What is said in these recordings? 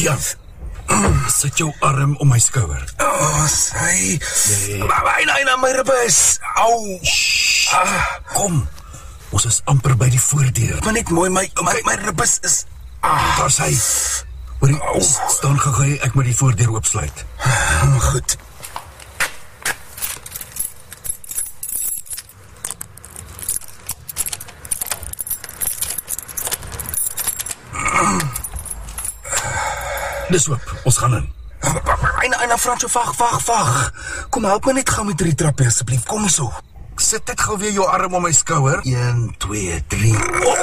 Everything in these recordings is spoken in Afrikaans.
Tian, sit jou arm om my skouer. Sy. Nee. Myne, my ribes. Au. Kom, ons is amper by die voordeur. Maar net mooi, my ribes is... Daar is hy. Hoorie, staan gou, ek moet die voordeur oopsluit. Goed. Dis oop, ons gaan in. Eina, Fransjo, wag. Kom, help my net gou met die trappe, asseblief. Kom hier so. Sit net gou weer jou arm om my skouer. 1, 2, 3.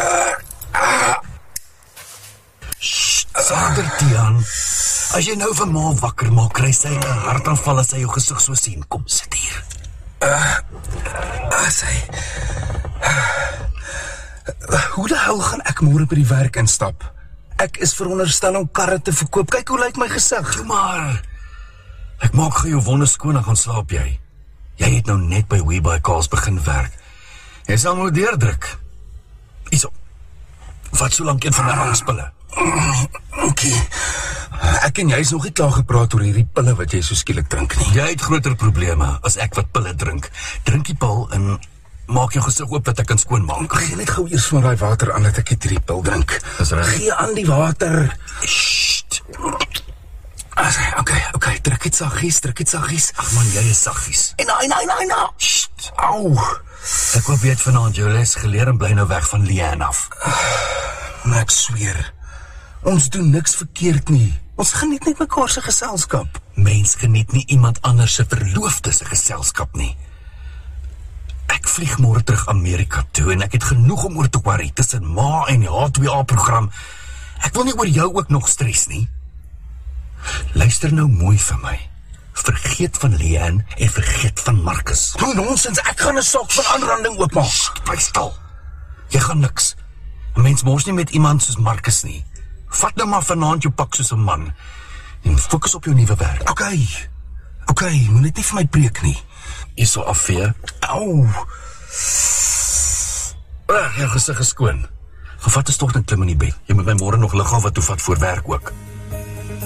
Sagter, Tian. As jy nou van ma wakker maak, kry sy 'n hartaanval as sy jou gesig so sien. Kom, sit hier. Sy. Hoe die hel gaan ek môre by die werk instap? Ek is veronderstel om karre te verkoop. Kyk hoe lyk my gesig. Toe maar. Ek maak gou jou wonde skoon en gaan slaap jy. Jy het nou net by WeBuyCars begin werk. Jy sal moet deurdruk. Iso. Vat so lank een van die angspille. Okay. Ek en jy is nog nie klaar gepraat oor hierdie pille wat jy so skielik drink nie. Jy het groter probleme as ek wat pille drink. Drink die pil en maak jou gesig oop dat ek kan skoonmaak. Gee net gou eers van daai water aan dat ek hierdie pil drink. Dis reg. Gee aan die water. Sst. Okay, druk dit saggies. Ag man, jy is saggies. En Sst. Au. Ek hoop jy het vanaand jou les geleer en bly nou weg van Leanne af. Maar ek sweer, ons doen niks verkeerd nie. Ons geniet net mekaar se geselskap. Mens geniet nie iemand anders se verloofde se geselskap nie. Ek vlieg môre terug Amerika toe en ek het genoeg om oor te worry tussen ma en die H2A-program. Ek wil nie oor jou ook nog stres nie. Luister nou mooi vir my. Vergeet van Leanne en vergeet van Marcus. Hoe nonsens, ek gaan 'n saak van aanranding oopmaak. Bly stil. Jy gaan niks. 'n Mens mors nie met iemand soos Marcus nie. Vat nou maar vanaand jou pak soos 'n man en fokus op jou nuwe werk. Okay, moet net nie vir my preek nie. Hierso afvee. Au. Jou gesig is skoon. Gevat 'n stort en klim in die bed. Jy moet my môre nog liggaam wat toe vat voor werk ook.